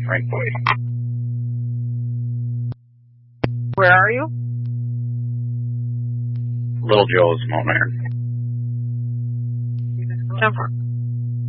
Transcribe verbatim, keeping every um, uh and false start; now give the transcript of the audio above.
Right. Where are you? Little Joe's Mount Iron. Ten four.